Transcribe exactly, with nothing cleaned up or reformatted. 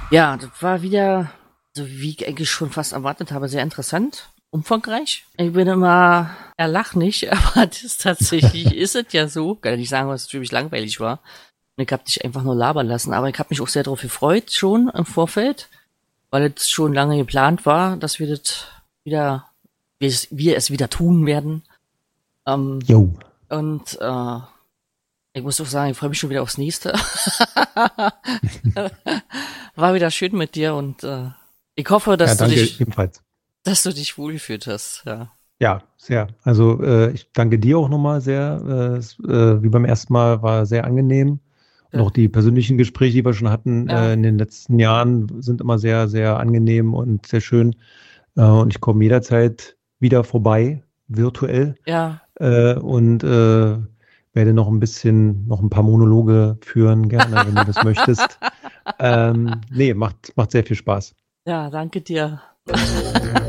Ja, das war wieder, so wie ich eigentlich schon fast erwartet habe, sehr interessant, umfangreich. Ich bin immer erlachnig, aber das tatsächlich ist es ja so. Kann ja nicht sagen, was ziemlich langweilig war. Und ich habe dich einfach nur labern lassen, aber ich habe mich auch sehr darauf gefreut, schon im Vorfeld, weil es schon lange geplant war, dass wir das wieder, wir es, wir es wieder tun werden. Ähm, Jo. und äh, ich muss auch sagen, ich freue mich schon wieder aufs nächste. War wieder schön mit dir und äh, ich hoffe, dass Ja, du danke dich, ebenfalls. dass du dich wohlgefühlt hast. Ja, Ja, sehr. Also äh, ich danke dir auch nochmal sehr. Äh, es, äh, wie beim ersten Mal war sehr angenehm. Und ja, auch die persönlichen Gespräche, die wir schon hatten äh, ja, in den letzten Jahren, sind immer sehr, sehr angenehm und sehr schön. Äh, und ich komme jederzeit wieder vorbei, virtuell, ja. äh, und äh, werde noch ein bisschen, noch ein paar Monologe führen, gerne, wenn du das möchtest. Ähm, nee, macht, macht sehr viel Spaß. Ja, danke dir.